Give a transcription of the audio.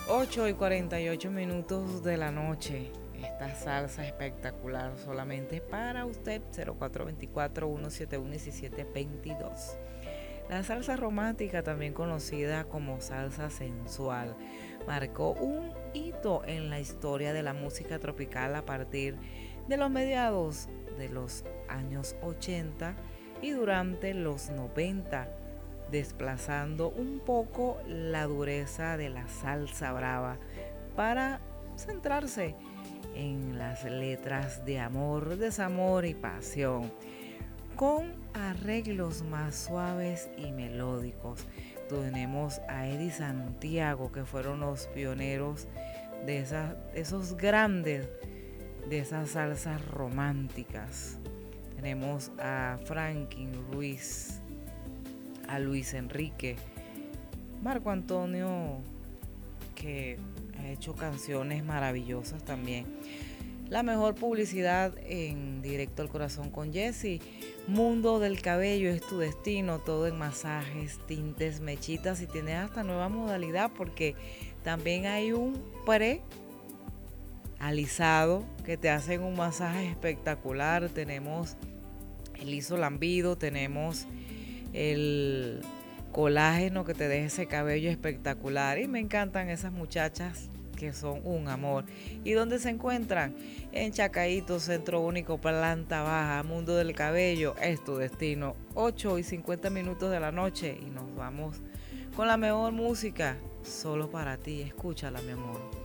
8:48 de la noche. Esta salsa espectacular solamente para usted. 0424-171-1722. La salsa romántica, también conocida como salsa sensual, marcó un hito en la historia de la música tropical a partir de los mediados de los años 80 y durante los 90, desplazando un poco la dureza de la salsa brava para centrarse en las letras de amor, desamor y pasión, con arreglos más suaves y melódicos. Tenemos a Eddie Santiago, que fueron los pioneros de esos grandes, de esas salsas románticas. Tenemos a Franklin Ruiz, a Luis Enrique, Marco Antonio, que ha hecho canciones maravillosas también. La mejor publicidad en Directo al Corazón con Jessy. Mundo del cabello es tu destino, todo en masajes, tintes, mechitas, y tiene hasta nueva modalidad porque también hay un alisado que te hacen un masaje espectacular. Tenemos el liso lambido, tenemos el colágeno que te deja ese cabello espectacular, y me encantan esas muchachas que son un amor. ¿Y dónde se encuentran? En Chacaíto, Centro Único, planta baja. Mundo del cabello es tu destino. 8:50 de la noche y nos vamos con la mejor música solo para ti. Escúchala, mi amor.